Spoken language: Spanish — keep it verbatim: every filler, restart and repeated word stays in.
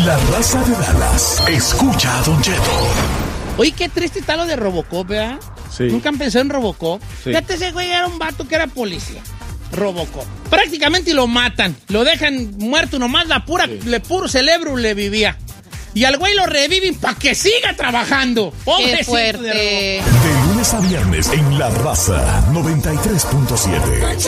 La Raza de Dallas escucha a Don Cheto. Oye, qué triste está lo de Robocop, ¿verdad? Sí. Nunca han pensado en Robocop. Sí. Fíjate, ese güey era un vato que era policía. Robocop. Prácticamente lo matan. Lo dejan muerto nomás, la pura, sí. le puro cerebro le vivía. Y al güey lo reviven para que siga trabajando. ¡Qué fuerte! De lunes a viernes en La Raza noventa y tres punto siete.